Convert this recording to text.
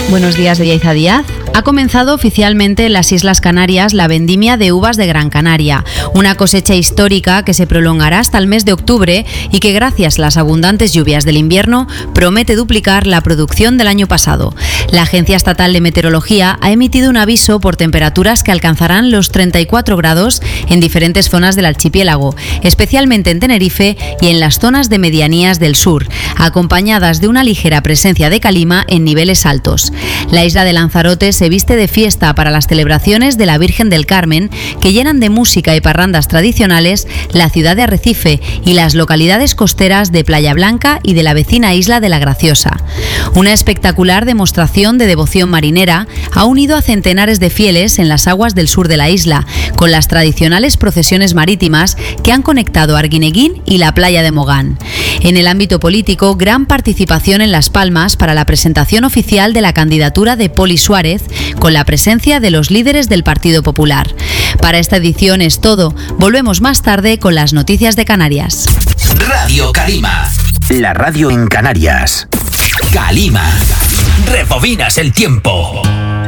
Buenos días, de Yaiza Díaz. Ha comenzado oficialmente en las Islas Canarias la vendimia de uvas de Gran Canaria, una cosecha histórica que se prolongará hasta el mes de octubre y que, gracias a las abundantes lluvias del invierno, promete duplicar la producción del año pasado. La Agencia Estatal de Meteorología ha emitido un aviso por temperaturas que alcanzarán los 34 grados en diferentes zonas del archipiélago, especialmente en Tenerife y en las zonas de medianías del sur, acompañadas de una ligera presencia de calima en niveles altos. La isla de Lanzarote se viste de fiesta para las celebraciones de la Virgen del Carmen, que llenan de música y parrandas tradicionales la ciudad de Arrecife y las localidades costeras de Playa Blanca y de la vecina isla de La Graciosa. Una espectacular demostración de devoción marinera ha unido a centenares de fieles en las aguas del sur de la isla, con las tradicionales procesiones marítimas que han conectado Arguineguín y la playa de Mogán. En el ámbito político, gran participación en Las Palmas para la presentación oficial de la candidatura de Poli Suárez, con la presencia de los líderes del Partido Popular. Para esta edición es todo. Volvemos más tarde con las noticias de Canarias. Radio Calima. La radio en Canarias. Calima. Rebobinas el tiempo.